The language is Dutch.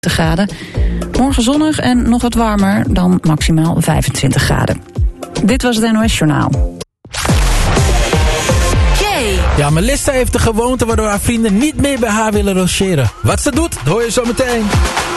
graden. Morgen zonnig en nog wat warmer dan maximaal 25 graden. Dit was het NOS Journaal. Ja, Melissa heeft de gewoonte waardoor haar vrienden niet meer bij haar willen logeren. Wat ze doet, dat hoor je zo meteen.